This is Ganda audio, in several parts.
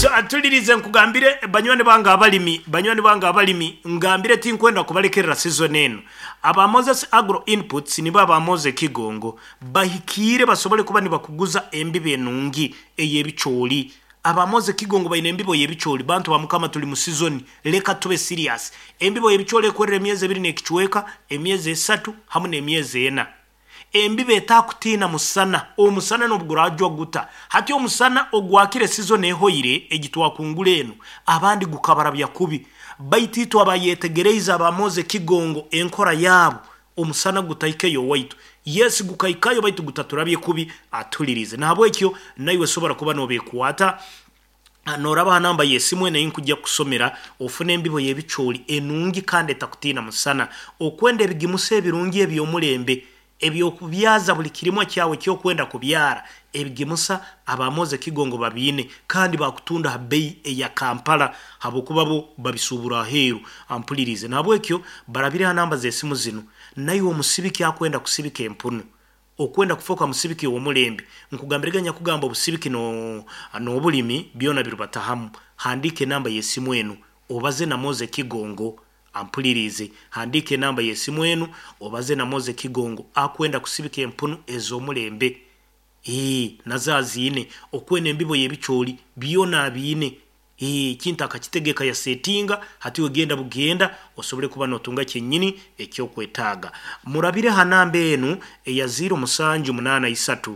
so atulirize nkugambire banywani banga abalimi ngambire tinkwenda kubalekerera season eno aba Moses Agro Inputs ni baba Moses Kigongo bahikire basobole kuba nibakuguza embibe enungi eyebicholi aba Moses Kigongo bayine embibo yebicholi bantu bamukama tuli mu season leka tube serious embibo yebicholi ekwerere emyezi 2 nekichweka emyezi 3 hamu n'emyezi 4 embibe etakutina musana omusana n'obugurajwa guta hati omusana ogwakire season ehoire egitwa kunguleno abandi gukabara byakubi baitito abayetegereza aba Moses Kigongo enkora yabo omusana gutaike yo waitu yes gukaikayo baitu gutaturabye kubi atulirize nabo ekyo nayiwe sobora kuba no bekwata anoraba namba yesimwe na inkujja kusomera ofune embibo yebicholi enungi kandi etakutina musana okwende bigimuse ebirungi ebyomulembe ebyo kubyaza buli kirimo cyawe cyo kwenda kubyara ebigimusa aba Moses Kigongo babine kandi bakutunda bei ya Kampala habokuba bo babisubura heru ampulirize nabo ekyo barabira namba zesimu zino nayo omusibiki akwenda kusibika empunu okwenda kufoka musibiki wo mulembe nkugambiriganya kugamba obusibiki no obulimi byona birubatahamu handike namba yesimu eno obaze na Moses Kigongo ampulirize handike namba yesimu enu obaze na Moses Kigongo akwenda kusibika empunu ezo mulembe nazazine okwene embibo yebicholi byona abine kinta akakitegeka ya settinga hati ogenda bugenda osobole kuba notunga kyennyini ekyo kwetaga murabire hanambe enu eya 0783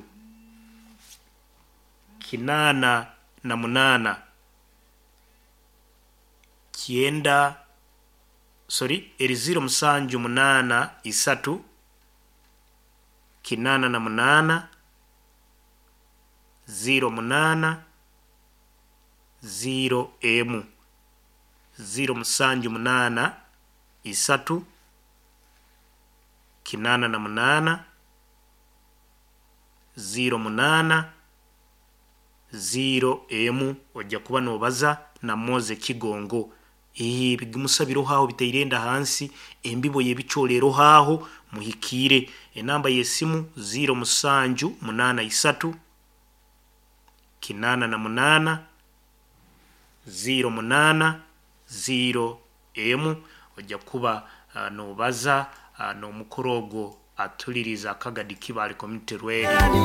kinana na munana kienda eri 0783 kinana na munana 08 0 emu 0783 kinana na munana 08 0 emu ojja kuba nobaza na Moses Kigongo bigimusabiro haho bitayirenda hansi embibo yebicolero haho muhikire enamba yesimu 0783 kinana na munana 08 0 emu ojja kuba nobaza no mukorogo atuliriza Kagadi Kibali Community Radio